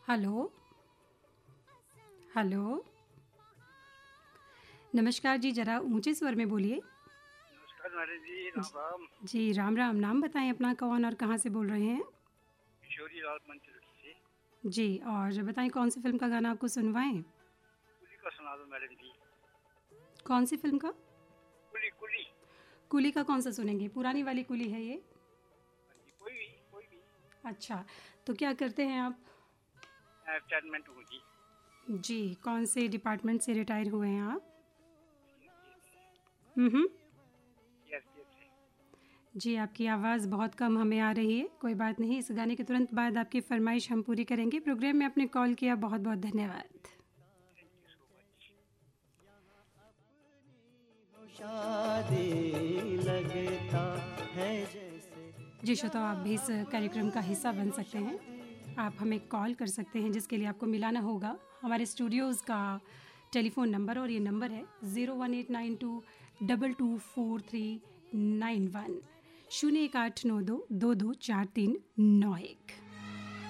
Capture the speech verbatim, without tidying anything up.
Hello, hello. नमस्कार जी, ज़रा ऊँचे स्वर में बोलिए। नमस्कार मैडम जी, ज राम राम। जी, राम, राम। नाम बताएँ अपना कौन और कहाँ से बोल रहे हैं? किशोरी लाल मंचलकी से। जी, और बताएँ कौन-सी फ़िल्म का गाना आपको सुनवाएँ? कुली का सुना दो मैडम जी। कौन-सी फ़िल्म का? कुली, कुली। कुली का कौन-सा सुनेंगे? पुरानी वाली कुली है ये? हाँ जी, कोई भी, कोई भी। अच्छा, तो क्या करते हैं आप? मैं रिटायरमेंट हूँ जी। जी, कौन से डिपार्टमेंट से रिटायर हुए हैं आप? सीआरपीएफ से। हुँ, हुँ। सीआरपीएफ से। जी, आपकी आवाज़ बहुत कम हमें आ रही है। कोई बात नहीं, इस गाने के तुरंत बाद आपकी फ़रमाइश हम पूरी करेंगे। प्रोग्राम में आपने कॉल किया, बहुत-बहुत धन्यवाद। Thank you so much. शादी लगता है जैसे जी श्रोताओ, आप भी इस कार्यक्रम का हिस्सा बन सकते हैं। आप हमें कॉल कर सकते हैं जिसके लिए आपको मिलाना होगा हमारे स्टूडियोज़ का टेलीफ़ोन नंबर और ये नंबर है zero one eight nine to double two four three nine one शून्य एक आठ नौ दो दो दो चार तीन नौ एक।